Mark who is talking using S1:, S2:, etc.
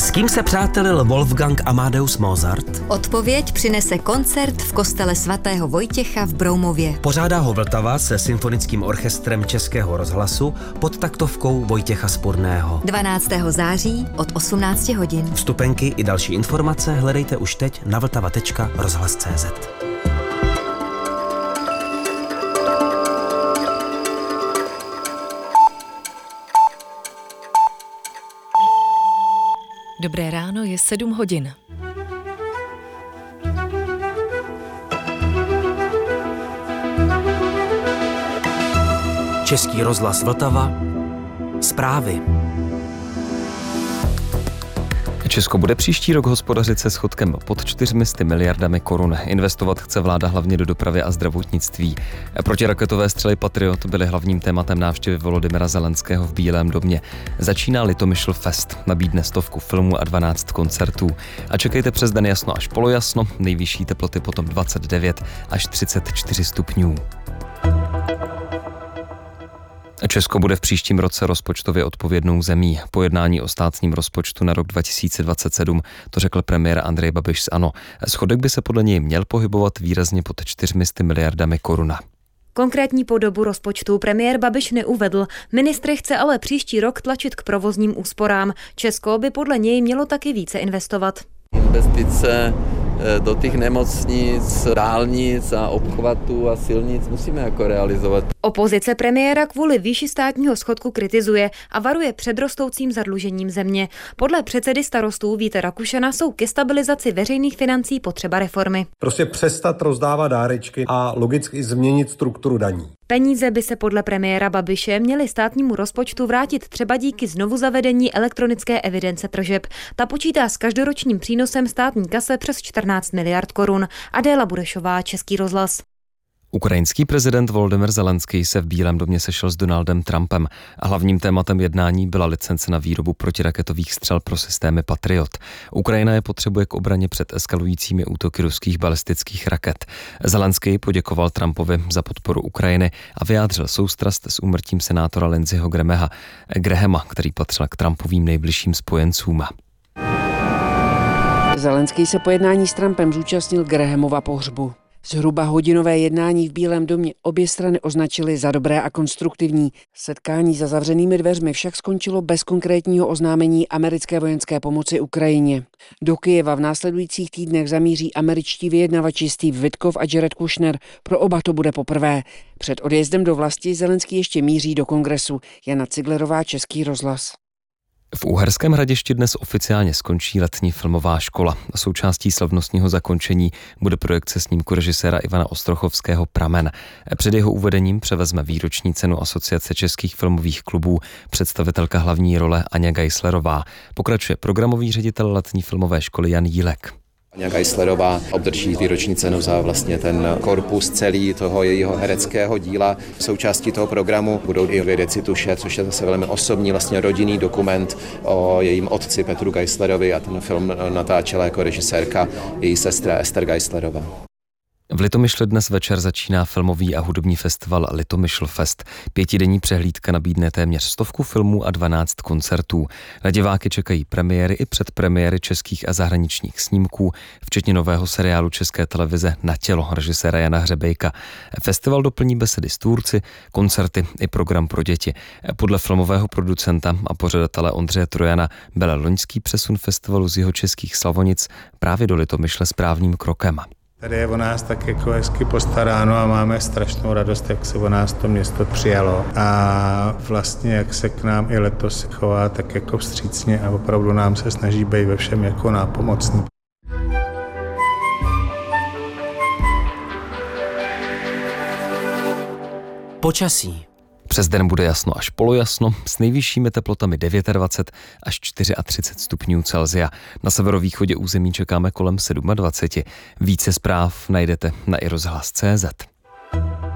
S1: S kým se přátelil Wolfgang Amadeus Mozart?
S2: Odpověď přinese koncert v kostele svatého Vojtěcha v Broumově.
S1: Pořádá ho Vltava se symfonickým orchestrem Českého rozhlasu pod taktovkou Vojtěcha Spurného.
S2: 12. září od 18 hodin.
S1: Vstupenky i další informace hledejte už teď na vltava.rozhlas.cz.
S3: Dobré ráno, je 7 hodin.
S1: Český rozhlas Vltava. Zprávy.
S4: Česko bude příští rok hospodařit se schodkem pod 400 miliardami korun. Investovat chce vláda hlavně do dopravy a zdravotnictví. Protiraketové střely Patriot byly hlavním tématem návštěvy Volodymyra Zelenského v Bílém domě. Začíná Litomyšl Fest, nabídne 100 filmů a 12 koncertů. A čekejte přes den jasno až polojasno, nejvyšší teploty potom 29 až 34 stupňů. Česko bude v příštím roce rozpočtově odpovědnou zemí. Po jednání o státním rozpočtu na rok 2027 to řekl premiér Andrej Babiš z ANO. Schodek by se podle něj měl pohybovat výrazně pod 400 miliardami korun.
S5: Konkrétní podobu rozpočtu premiér Babiš neuvedl. Ministr chce ale příští rok tlačit k provozním úsporám. Česko by podle něj mělo taky více investovat.
S6: Investice do těch nemocnic, dálnic a obchvatů a silnic musíme jako realizovat.
S5: Opozice premiéra kvůli výši státního schodku kritizuje a varuje před rostoucím zadlužením země. Podle předsedy Starostů Víta Rakušana jsou ke stabilizaci veřejných financí potřeba reformy.
S7: Prostě přestat rozdávat dárečky a logicky změnit strukturu daní.
S5: Peníze by se podle premiéra Babiše měly státnímu rozpočtu vrátit třeba díky znovuzavedení elektronické evidence tržeb. Ta počítá s každoročním přínosem státní kase přes 14 miliard korun. Adéla Burešová, Český rozhlas.
S4: Ukrajinský prezident Volodymyr Zelenský se v Bílém domě sešel s Donaldem Trumpem a hlavním tématem jednání byla licence na výrobu protiraketových střel pro systémy Patriot. Ukrajina je potřebuje k obraně před eskalujícími útoky ruských balistických raket. Zelenský poděkoval Trumpovi za podporu Ukrajiny a vyjádřil soustrast s úmrtím senátora Lindseyho Grahama, který patřil k Trumpovým nejbližším spojencům.
S8: Zelenský se po jednání s Trumpem zúčastnil Grahamova pohřbu. Zhruba hodinové jednání v Bílém domě obě strany označily za dobré a konstruktivní. Setkání za zavřenými dveřmi však skončilo bez konkrétního oznámení americké vojenské pomoci Ukrajině. Do Kyjeva v následujících týdnech zamíří američtí vyjednavači Steve Witkoff a Jared Kushner. Pro oba to bude poprvé. Před odjezdem do vlasti Zelenský ještě míří do kongresu. Jana Ciglerová, Český rozhlas.
S4: V Uherském Hradišti dnes oficiálně skončí letní filmová škola. Součástí slavnostního zakončení bude projekce snímku režiséra Ivana Ostrochovského Pramen. Před jeho uvedením převezme výroční cenu Asociace českých filmových klubů představitelka hlavní role Aňa Geislerová. Pokračuje programový ředitel letní filmové školy Jan Jílek.
S9: Aňa Geislerová obdrží výroční cenu za vlastně ten korpus celý toho jejího hereckého díla. V součástí toho programu budou i vědeci tuše, což je zase velmi osobní vlastně rodinný dokument o jejím otci Petru Geislerovi a ten film natáčela jako režisérka její sestra Ester Geislerová.
S4: V Litomyšli dnes večer začíná filmový a hudební festival Litomyšl Fest. 5denní přehlídka nabídne téměř 100 filmů a 12 koncertů. Na diváky čekají premiéry i předpremiéry českých a zahraničních snímků, včetně nového seriálu České televize Na tělo režiséra Jana Hřebejka. Festival doplní besedy s tvůrci, koncerty i program pro děti. Podle filmového producenta a pořadatele Ondřeje Trojana byl loňský přesun festivalu z jihočeských Slavonic právě do Litomyšle správným krokem.
S10: Tady je o nás tak jako hezky postaráno a máme strašnou radost, jak se o nás to město přijalo. A vlastně jak se k nám i letos chová tak jako vstřícně a opravdu nám se snaží být ve všem jako nápomocný.
S1: Počasí.
S4: Přes den bude jasno až polojasno, s nejvyššími teplotami 29 až 34 stupňů Celsia. Na severovýchodě území čekáme kolem 27. Více zpráv najdete na iRozhlas.cz.